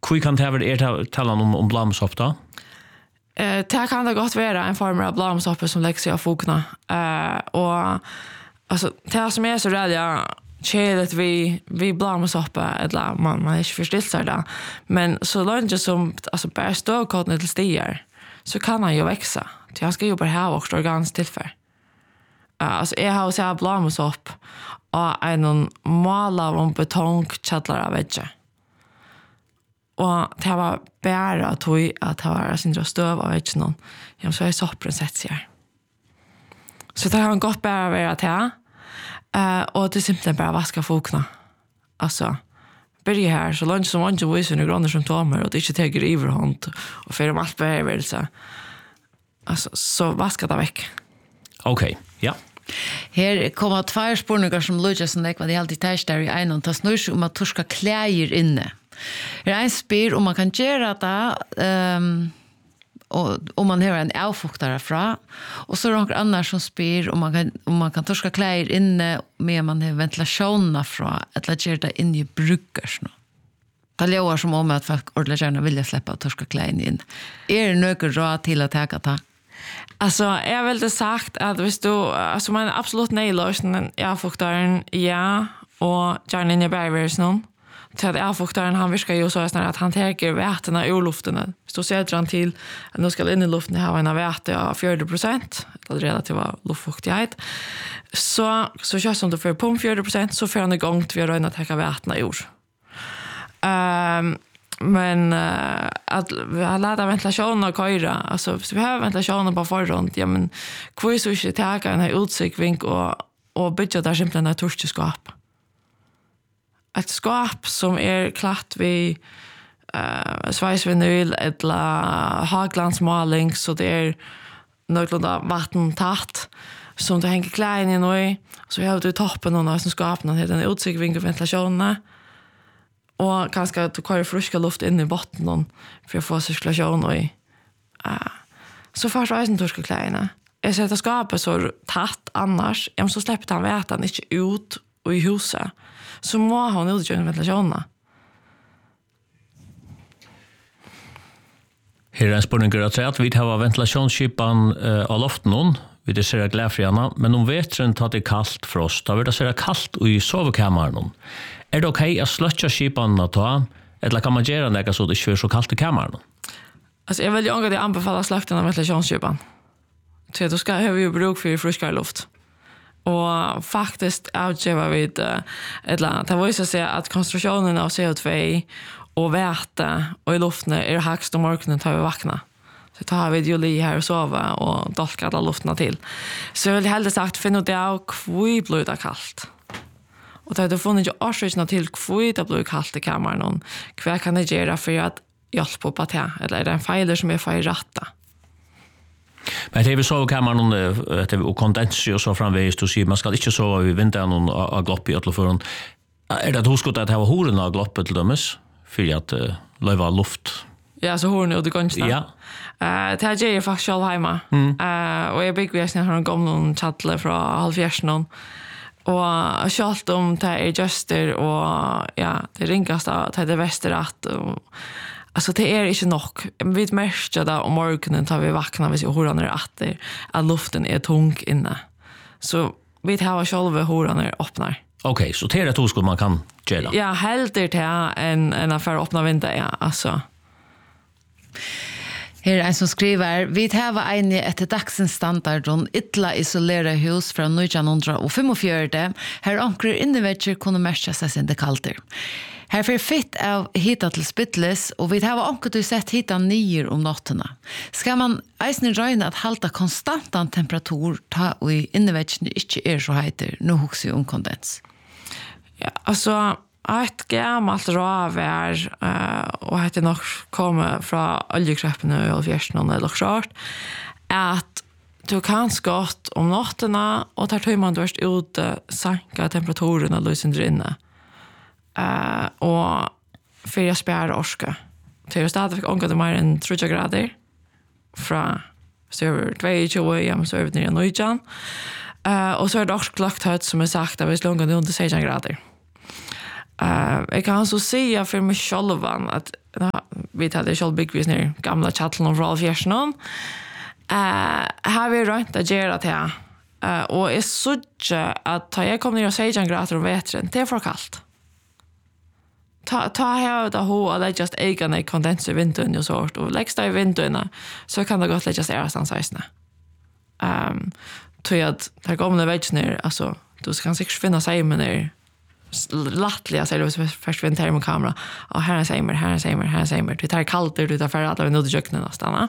Hur kan det vara tala om blamsopp då? Det kan det gott vara en form av blamsopp som lägger sig av fogna. Och alltså det som är så rädd Kärlet vi blamsopp eller man är inte förstilt sig där. Men så långt som alltså bara ståkotten till stiger så kan han ju växa. Så jag ska ju bara ha också organiskt tillför. Alltså jag har så blamsopp och en mål av betongkällar av vägge. Och det var bara att det var sin stöv av väggen någon. Ja, så är soppren sett sig. Så det kan gott bara vara till. Och det är simpelthen bara vaska fokna. Alltså, börja här så långt som man inte visar några gröna symptomer och det inte teger iverhånd och för dem allt behövelse. Alltså, så vaska det väck. Okej, ja. Här kommer två spårningar som Lucia som det var det alltid tärstar i en och tas nu om att torska kläder inne. En spyr om man kan göra det och om man har en avfuktare fra och så är det några andra som spyr om man kan torska kläder inne med man har ventilationerna fra eller göra det in i brukers. Det låter som om att folk ordentligt gärna vill släppa att torska kläder in. Är det något råd till att ta det? Alltså, jag vill det sagt att hvis du, alltså man är absolut nej-lösningen avfuktaren, ja, och gärna in i bergversen. Så att avfuktaren, han viskar ju så att han täcker vätena ur luften. Så sätter han till att nu ska in i luften ha en väte av 40%, eller relativa luftfuktighet. Så känns som du får på 40%, så får han igång till att röna täcka vätena ur. Men att låta ventilationen och köra, alltså så vi har ventilationen på förhand, ja men kvar så inte ta en här utsikvink och bygga där simpelthen ett torskeskap. Ett skap som är klart vid svejsvinyl eller haglandsmåling så det är någorlunda vattentätt som det hänger kläder in i. Så vi har du toppen av som skapen heter en utsikvink och ventilationen. Och kanske att du kör friska luft in i botten för att få cirkulation i. Så först är det torska kläderna. Jag sätter skapet så tätt annars, så släpper han vätan inte ut och i huset. Så må han utgöra ventilationen. Här är en spårning att vi har ventilationsskipan av loften vi det ser gläfriarna, men om vetren tar det kallt frost, då vill det se kallt i sovkammaren. Är det okej att slötja skipan att ta, eller kan man göra det så det inte är så kallt i kammaren? Alltså jag vill ju att jag anbefaller slökten av ventilationsskipan. Så då ska jag ju bruk för friskare luft. Och faktiskt avgöra vid eller det visar sig att koncentrationen av CO2 och väte och i luften är högst om morgonen tar vi vakna. Så tar vi ju här och sova och dolka alla luften till. Så jag vill hellre sagt finna ut av kvui blir det kallt. Och det har funnits ju årsökna till kvui det blir kallt i kammaren. Och kvä kan det göra för att hjälpa på det. Eller är det en fejler som är för ratta? Men det är väl så i kammaren och kondens och så framvägs du säger man ska inte sova vid vintern av glopp i åtlöfören. Är det att huska att det var horen av gloppet till dömes? För att löva luft? Ja, så horen och det går ja. Det här är faktiskt själv hemma. Och jag bygger jag har en gammal chattle från halvfjärsen. Och kjalt om det är göster och ja, det ringas att det är västerat. Alltså det är inte nog. Vi märker det om morgonen tar vi vakna hvis horan är att luften är tung inne. Så vi tar själva horan är öppnar. Okej, så det är ett oskuld man kan göra? Ja, hellre till en affär öppna vinter, ja, alltså. Här är en som skriver, vi har en efter dagsens standard och ytla isolera hus från 1945. Här omkring innevetter kunde märka sig sin dekalter. Här får fitt av hita till spittles och vi har omkring sett hita nyer om natterna. Ska man eisen röjna att halta konstantan temperatur ta och innevetter inte är så heter, nu huxar om kondens? Ja, alltså ett gammalt råvär och det nog kommer från oljekräppen och fjärsen eller klart att du kan skott om natterna och tar tid man dörst ut sänka temperaturen och lysen inne. Och för jag spär orska. Så jag stadigvæk omgått mer än 30 grader från server 22 hjem server ner i Nujjan. Och så är det också klockt högt som är sagt att vi slår under 16 grader. jag kan så säga för mig själv att vi hade själv byggvis ner gamla chatten och Rolf Jersson. Har vi rönt att göra det och är så att jag kommer ner och 16 grader om vetren, det är för kallt. Ta här det och lägga egna kondens i vintern och sånt och lägga i vintern så kan det gott lägga sig någonstans. Tror jag att det kommer vägen alltså du kan säkert finna sig med ner lattliga så det först vid en termokamera och här säger mig det tar kallt ut utav för att vi nådde köknen nästan.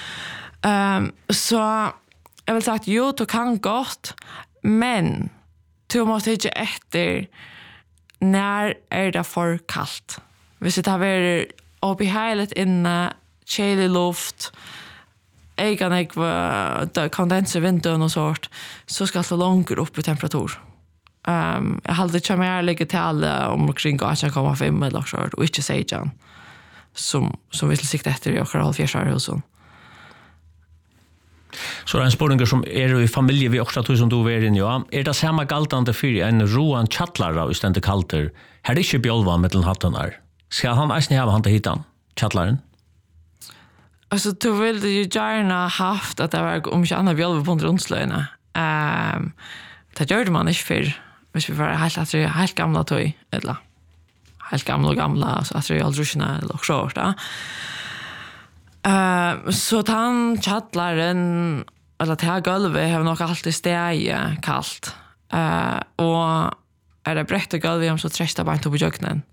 Så jag vill sagt jo du kan gott men du måste inte efter när är det för kallt. Hvis det har varit upp i heilet inne kylig luft egen kondens i vintern och sånt så ska det långt upp i temperatur. Jag hade inte mer lägga till alla omkring 18,5 eller så och inte säga som vi skulle sikta efter i och halvfjärsar husen. Så det en spårningar som i familje vi också som du är in ja. Det samma galtande för en roan chattlare i ständigt kalter. Här är inte bjolvan mellan hatten här. Ska han ärsni ha han till hitan? Chattlaren? Alltså du ville ju gärna haft att det var om inte annat bjolva på en rundslöjna. Det gör man inte för hvis vi var helt gamla tøy, eller helt gamla, så att det är aldrig eller så. Så han chattlaren, eller det här gulvet har nog alltid steg kallt. Och är det brett och gulvet så trästar bara inte på jöknen.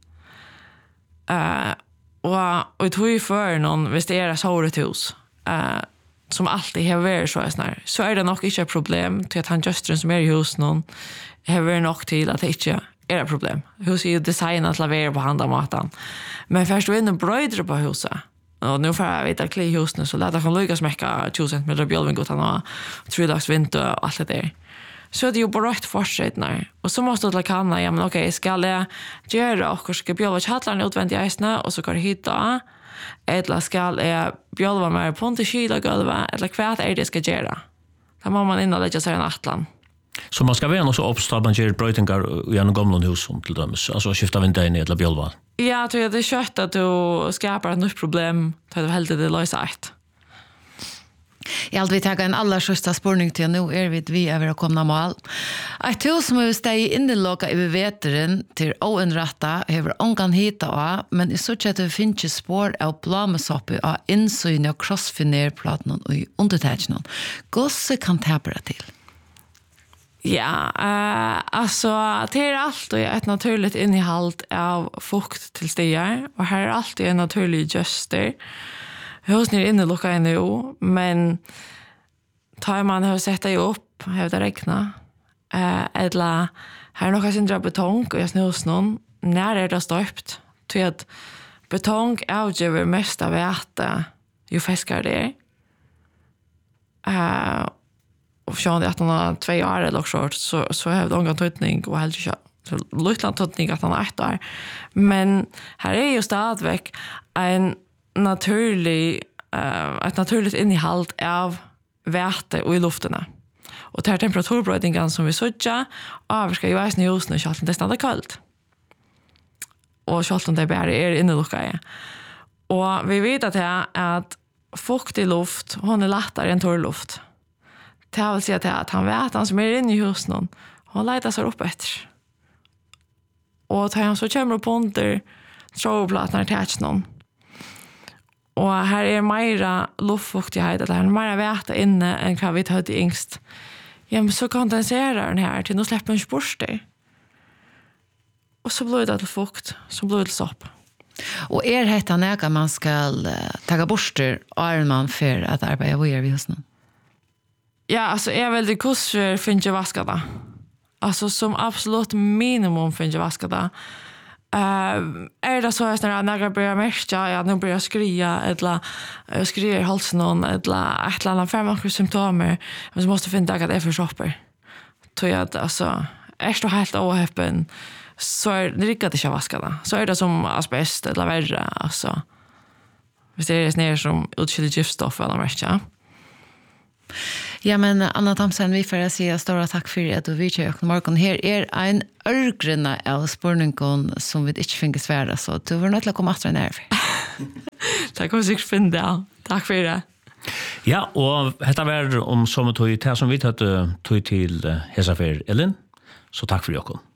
Och det tog ju för någon, hvis det är ett såret hus, som alltid har varit så är det nog inte ett problem till att han göstren som är i hus någon har varit nog till att det inte är ett problem. Huset är ju designat att lavera på handamaten. Men först du in och bröjder på huset. Och nu får jag veta kli i husen så lät jag kan lyckas mäcka 20 cm bjölvingotan och 3 dags vinter och allt det där. Så är det ju bara ett fortsättning. Och så måste du kanna, ja men okej, ska jag göra och ska bjölva chattlaren utvändigt i äsna och så kan du hitta eller ska jag bjölva med på inte kyla gulva eller kvart är det ska göra. Då må man in och lägga sig en attlan. Så man ska vara nog så uppstå att man gör bröjtingar i en gamla hus till dömes. Alltså skifta vinter ner eller bjölva. Ja, jag tror att det är kött att du skapar ett nytt problem så att du helt det lösa ett. Jag vill ta en allra första spårning till nu vi över att komma mål. Ett hus som är steg innelåka i veteren till oenratta över ångan hita av, men i så att det finns spår av blamesoppe av insyn och krossfinerplaten och undertätjen. Gosse kan täpra till. Ja, alltså det är alltid ett naturligt innehåll av fukt till stigar och här är alltid en naturlig göster. Husen är inne lucka in nu, men tar man har sett det upp, har det räkna. Eller här är något sindra betong och jag snus någon. När är det stöpt? Till att betong avgöver mest av väte ju fiskar det är. Och för att han har 2 år eller så har det någon tydning och helt så lutland tydning att han har 1 år. Men här är ju stadväck en ett naturligt innehåll av väte och i lufterna. Och det här temperaturbrödningen som vi sådja avskar ju väsna husen och kjalten det stannar kallt. Och kjalten det bara är inneluckade. Och vi vet att fuktig luft, hon är lättare än torr luft. Det vill säga att han vet han som är inne i husen, hon letar sig upp efter. Och tar han så kommer upp under trådplattan till någon. Och här är mera luftfuktighet, eller här är mera väta inne än vad vi hade yngst. Ja, men så kondenserar den här till att släpper en spurster. Och så blir det till fukt, så blir det till sopp. Och detta näga man ska ta borster och man för att arbeta vid husen? Ja, alltså jag vill det kurser finns ju vaskade. Alltså som absolut minimum finns ju vaskade. Är det så att när jag börjar märka att nu börjar jag skria eller skriver i halsen eller ett eller annat färgmankliga symptomer men så måste finna att det är för shopper. Tror jag att alltså, är det helt ohäppen så är det riktigt inte vaskade. Så är det som asbest eller värre. Alltså, hvis det är ner som utskilligt giftstoff eller märka. Ja, men Anna Thomsen, vi får säga stora tack för att du vill köra morgon. Här en örgrunna av spurningen som vi inte finner svära, så du var nødt til å komme efter en här. Tack för sikkert finne det. Tack för det. Ja, og dette var om som tog til som vi tatt tog til Hesafer Ellen, så takk for dere.